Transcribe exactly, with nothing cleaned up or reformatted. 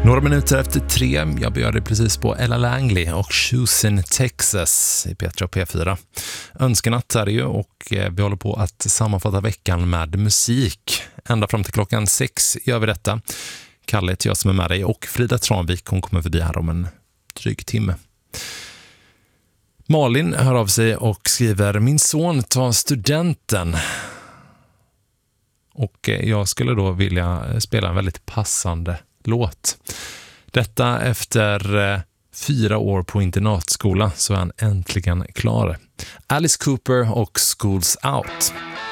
Några minuter efter tre, jag började precis på Ella Langley och Shoes in Texas i P tre och P fyra. Önskenatt är det ju och vi håller på att sammanfatta veckan med musik. Ända fram till klockan sex gör vi detta. Kalle heter jag som är med dig och Frida Tranvik, hon kommer förbi här om en dryg timme. Malin hör av sig och skriver: min son tar studenten. Och jag skulle då vilja spela en väldigt passande låt. Detta efter eh, fyra år på internatskola så är han äntligen klar. Alice Cooper och Schools Out.